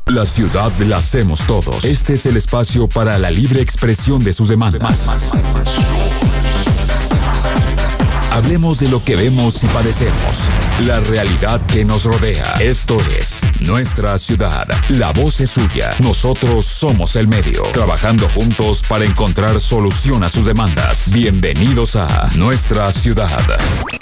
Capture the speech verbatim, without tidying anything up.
La ciudad la hacemos todos. Este es el espacio para la libre expresión de sus demandas. Hablemos de lo que vemos y padecemos, la realidad que nos rodea. Esto es Nuestra Ciudad. La voz es suya. Nosotros somos el medio, trabajando juntos para encontrar solución a sus demandas. Bienvenidos a Nuestra Ciudad.